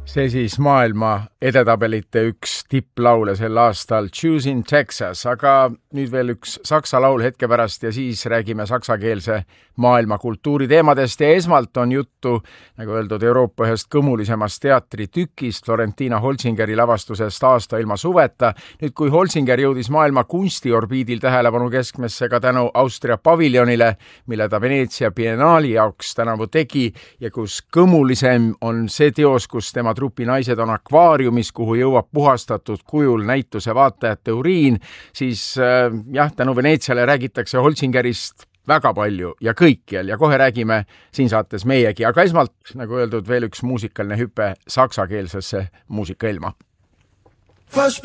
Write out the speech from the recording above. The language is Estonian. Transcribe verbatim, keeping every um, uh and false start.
See siis maailma edetabelite üks tipplaule sel aastal Choosing Texas, aga nüüd veel üks saksa laul hetke pärast ja siis räägime saksakeelse maailma kultuuriteemadest ja esmalt on juttu, nagu öeldud, Euroopa ühest kõmulisemast teatritükist, Florentina Holzingeri lavastusest Aasta ilma suveta. Nüüd, kui Holzinger jõudis maailma kunstiorbiidil tähelepanu keskmesse ka tänu Austria paviljonile, mille ta Veneetsia biennaali jaoks tänavu tegi ja kus kõmulisem on see teos, kus tema trupi naised on akvaariumis, kuhu jõuab puhastatud kujul näituse vaatajate uriin, siis äh, jah, tänu Veneetsiale räägitakse Holzingerist väga palju ja kõikjal ja kohe räägime siin saates meiegi, aga esmalt, nagu öeldud, veel üks muusikaline hüpe saksakeelsesse muusikailma. Was